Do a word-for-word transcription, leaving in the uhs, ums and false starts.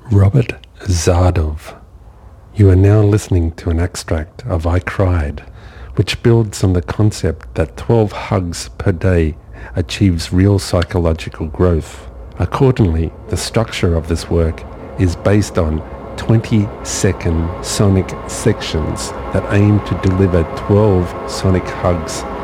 Robert Zardov. You are now listening to an extract of I Cried, which builds on the concept that twelve hugs per day achieves real psychological growth. Accordingly, the structure of this work is based on twenty second sonic sections that aim to deliver twelve sonic hugs